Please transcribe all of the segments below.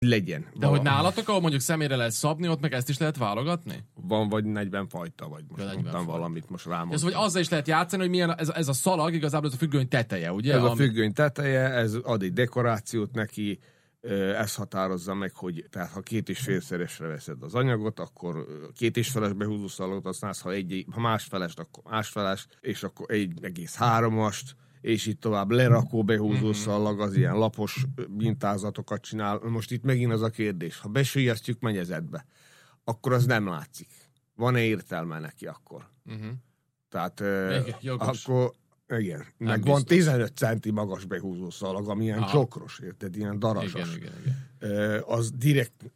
legyen. De hogy nálatok, ahol mondjuk személyre lehet szabni, ott meg ezt is lehet válogatni? Van vagy 40 fajta, vagy most mondtam valamit, most rámondtam. Ez, hogy azzal is lehet játszani, hogy milyen ez a szalag, igazából ez a függöny teteje, ugye? Ez a függöny teteje, ez ad egy dekorációt neki, ez határozza meg, hogy tehát ha 2,5-szeresre veszed az anyagot, akkor 2,5-es behúzó szalagot használsz, ha másfelest, akkor másfelest, és akkor 1,3-ast, és itt tovább lerakó behúzó szalag, az ilyen lapos mintázatokat csinál. Most itt megint az a kérdés, ha besüllyesztjük mennyezetbe, akkor az nem látszik. Van-e értelme neki akkor? Tehát igen, akkor igen, meg van 15 centi magas behúzó szalag, ami ilyen csokros, érted, ilyen darasas. Igen. Az direkt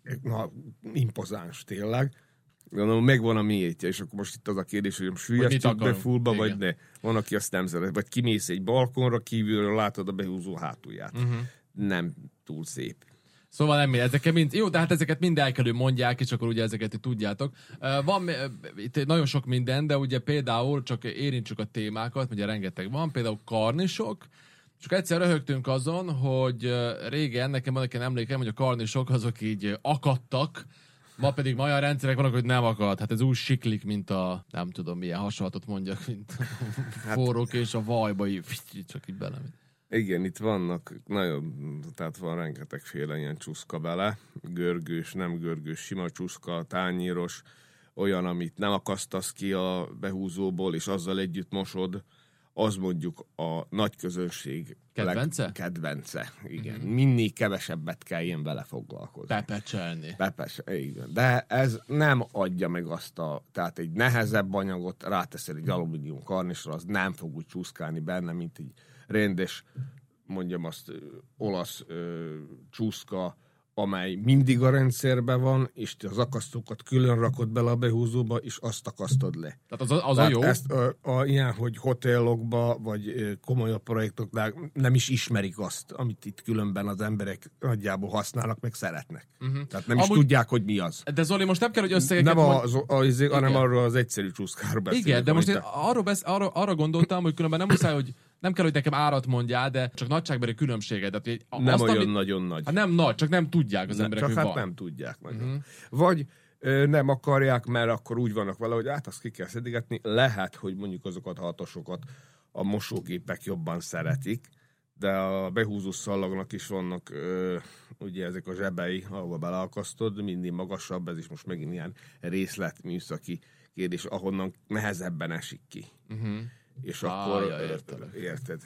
impozáns tényleg. Gondolom, megvan a miétje, és akkor most itt az a kérdés, hogy süllyesztjük be fullba, vagy ne. Van, aki azt nem szeret. Vagy kimész egy balkonra, kívülről látod a behúzó hátulját. Nem túl szép. Szóval nem ezeket mind, jó, de hát ezeket mind elkerül mondják, és akkor ugye ezeket tudjátok. Van itt nagyon sok minden, de ugye például csak érintsük a témákat, ugye rengeteg van, például karnisok, csak egyszer röhögtünk azon, hogy régen, nekem van nekem emlékem, hogy a karnisok azok így akadtak, ma pedig olyan rendszerek vannak, hogy nem akad. Hát ez úgy siklik, mint a, nem tudom milyen hasonlatot mondjak, mint a forrók és a vajba, csak így bele. Igen, itt vannak nagyon, tehát van rengetegféle ilyen csuszka bele, görgős, nem görgős, sima csuszka, tányéros, olyan, amit nem akasztasz ki a behúzóból, és azzal együtt mosod, az mondjuk a nagy közönség kedvence? Kedvence, igen. Minél kevesebbet kell ilyen vele foglalkozni. Pepecselni. Igen. De ez nem adja meg azt tehát egy nehezebb anyagot, ráteszel egy alumínium karnisra, az nem fog úgy csúszkálni benne, mint egy rendes, mondjam azt, olasz csúszka, amely mindig a rendszerben van, és te az akasztókat külön rakod bele a behúzóba, és azt akasztod le. Tehát az a jó? Ezt ilyen, hogy hotellokba, vagy komolyabb projektoknál nem is ismerik azt, amit itt különben az emberek nagyjából használnak, meg szeretnek. Tehát nem is tudják, hogy mi az. De Zoli, most nem kell, hogy összegeket... Nem hanem arról az egyszerű csúszkáról beszélünk. Igen, de most én arra gondoltam, hogy különben nem muszáj, hogy nem kell, hogy nekem árat mondjál, de csak nagyságbeli különbséget. Nem olyan nagyon nagy. Hát nem nagy, csak nem tudják az emberek, hogy van. Csak nem tudják nagyon. Vagy nem akarják, mert akkor úgy vannak vele, hogy azt ki kell szedigetni. Lehet, hogy mondjuk azokat a hatosokat a mosógépek jobban szeretik, de a behúzó szallagnak is vannak ugye ezek a zsebei, ahova beleakasztod, mindig magasabb, ez is most megint ilyen részletműszaki kérdés, ahonnan nehezebben esik ki. És akkor, érted,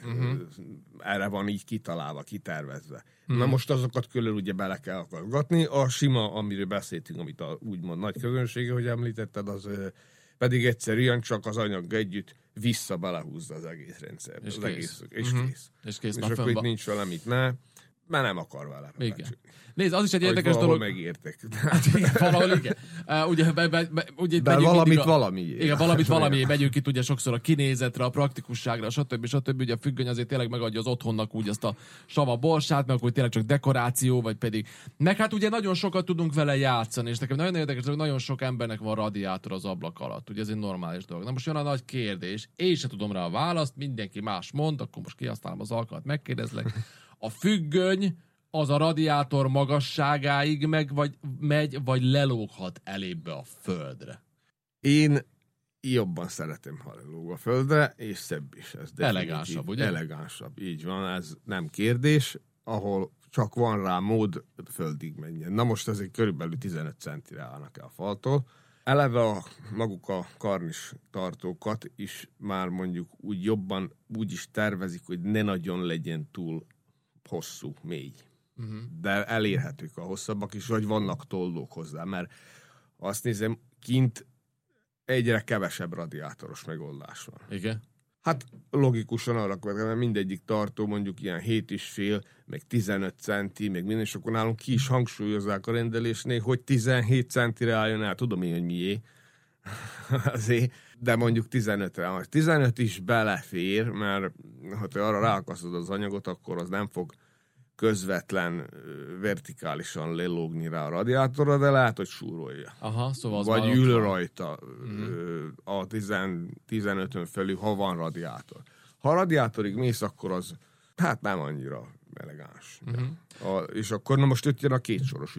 erre van így kitalálva, kitervezve. Na most azokat külön ugye bele kell akaszgatni. A sima, amiről beszéltünk, amit úgymond nagy közönsége, hogy említetted, az pedig egyszerűen csak az anyag együtt vissza belehúzza az egész rendszerbe. És az kész. Egész, és kész. És kész. És akkor itt nincs valamit, mert nem akar vele. Igen. Nézd, az is egy érdekes dolog. Megértek. Valahol igen. Ugye de valamit valami megyünk itt ugye sokszor a kinézetre, a praktikusságra, stb. Ugye a függöny azért tényleg megadja az otthonnak úgy azt a sava borsát, meg hogy tényleg csak dekoráció, vagy pedig. Meg hát ugye nagyon sokat tudunk vele játszani, és nekem nagyon érdekes, hogy nagyon sok embernek van radiátor az ablak alatt. Ugye ez egy normális dolog. Na most jön a nagy kérdés, én sem tudom rá a választ, mindenki más mond, akkor most kihasználom az alkalmat, megkérdezlek. A függöny az a radiátor magasságáig megy, vagy lelóghat elébbe a földre? Én jobban szeretem, ha lelóg a földre, és szebb is ez. Elegánsabb, ugye? Elegánsabb, így van, ez nem kérdés, ahol csak van rá mód, földig menjen. Na most ezek körülbelül 15 centire állnak el a faltól. Eleve maguk a karnis tartókat is már mondjuk úgy jobban úgy is tervezik, hogy ne nagyon legyen túl hosszú, mély. De elérhetők a hosszabbak is, vagy vannak tollók hozzá, mert azt nézem, kint egyre kevesebb radiátoros megoldás van. Igen. Hát logikusan arra következik, mert mindegyik tartó mondjuk ilyen 7,5, meg 15 centi, meg minden, és akkor nálunk ki is hangsúlyozzák a rendelésnél, hogy 17 centire álljon el. Tudom én, hogy mié. Azért, de mondjuk 15-re. 15 is belefér, mert ha te arra ráakasztod az anyagot, akkor az nem fog közvetlen, vertikálisan lelógni rá a radiátorra, de lehet, hogy súrolja. Aha, szóval vagy ül rajta a 15-ön felül, ha van radiátor. Ha a radiátorig mész, akkor az hát nem annyira elegáns. Ja. És akkor na most itt jön a kétsoros